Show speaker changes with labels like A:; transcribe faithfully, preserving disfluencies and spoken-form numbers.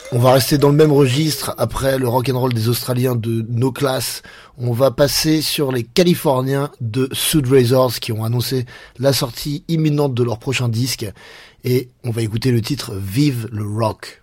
A: On va rester dans le même registre après le rock'n'roll des Australiens de No Class. On va passer sur les Californiens de Sud Razors qui ont annoncé la sortie imminente de leur prochain disque. Et on va écouter le titre Vive le Rock.